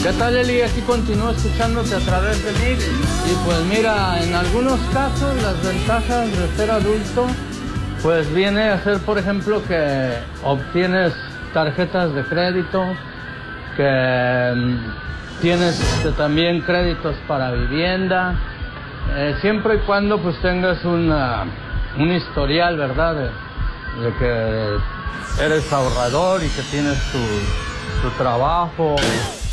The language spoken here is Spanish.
¿Qué tal, Eli? Aquí continúo escuchándote a través de Mix. Y pues mira, en algunos casos las ventajas de ser adulto pues viene a ser, por ejemplo, que obtienes tarjetas de crédito, que tienes también créditos para vivienda, siempre y cuando pues tengas un historial, ¿verdad? De que eres ahorrador y que tienes tu trabajo.